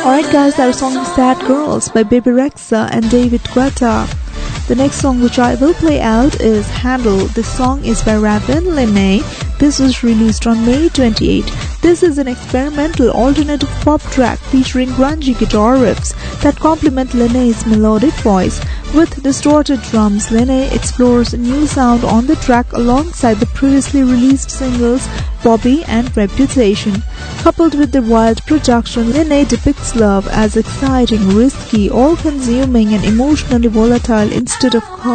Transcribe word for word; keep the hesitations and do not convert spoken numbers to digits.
Alright guys, our song is Sad Girls by Bebe Rexha and David Guetta. The next song which I will play out is Handle. This song is by Ravin Lenae. This was released on May twenty-eighth. This is an experimental alternative pop track featuring grungy guitar riffs that complement Lenae's melodic voice. With distorted drums, Lenae explores a new sound on the track alongside the previously released singles Bobby and Reputation. Coupled with the wild production, Lenae depicts love as exciting, risky, all-consuming and emotionally volatile instead of calm.